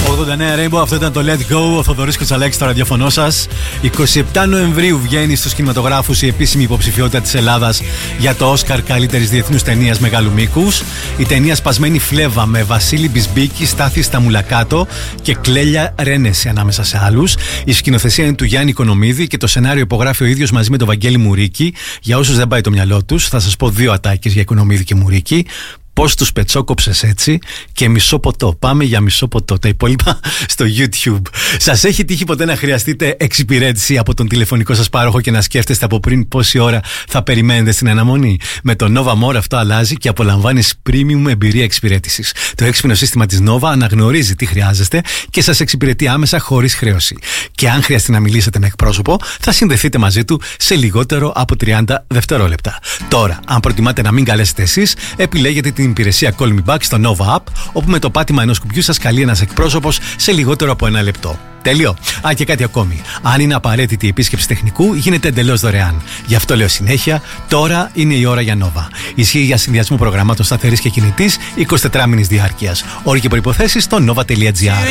89 Rainbow, αυτό ήταν το Let Go. Ο Θοδωρής Κοτσαλέκης στο ραδιοφωνό σας. 27 Νοεμβρίου βγαίνει στους κινηματογράφους η επίσημη υποψηφιότητα της Ελλάδας για το Όσκαρ καλύτερης διεθνούς ταινίας μεγάλου μήκους. Η ταινία Σπασμένη Φλέβα με Βασίλη Μπισμπίκη, Στάθη Σταμουλακάτο και Κλέλια Ρένεση ανάμεσα σε άλλους. Η σκηνοθεσία είναι του Γιάννη Οικονομίδη και το σενάριο υπογράφει ο ίδιος μαζί με τον Βαγγέλη Μουρίκη. Για όσους δεν πάει το μυαλό τους, θα σας πω δύο ατάκες για Οικονομίδη και Μουρίκη. Πώς τους πετσόκοψες έτσι και μισό ποτό. Πάμε για μισό ποτό. Τα υπόλοιπα στο YouTube. Σας έχει τύχει ποτέ να χρειαστείτε εξυπηρέτηση από τον τηλεφωνικό σας πάροχο και να σκέφτεστε από πριν πόση ώρα θα περιμένετε στην αναμονή? Με το Nova More αυτό αλλάζει και απολαμβάνεις premium εμπειρία εξυπηρέτησης. Το έξυπνο σύστημα της Nova αναγνωρίζει τι χρειάζεστε και σας εξυπηρετεί άμεσα χωρίς χρέωση. Και αν χρειαστεί να μιλήσετε με εκπρόσωπο, θα συνδεθείτε μαζί του σε λιγότερο από 30 δευτερόλεπτα. Τώρα, αν προτιμάτε να μην καλέσετε εσείς, επιλέγετε την υπηρεσία Call Me Back στο Nova App, όπου με το πάτημα ενός κουμπιού σας καλεί ένας εκπρόσωπος σε λιγότερο από ένα λεπτό. Τέλειο. Α, και κάτι ακόμη. Αν είναι απαραίτητη η επίσκεψη τεχνικού, γίνεται εντελώς δωρεάν. Γι' αυτό λέω συνέχεια, τώρα είναι η ώρα για Nova. Ισχύει για συνδυασμό προγραμμάτων σταθερής και κινητής 24 μήνες διάρκειας. Όροι και προϋποθέσεις στο nova.gr.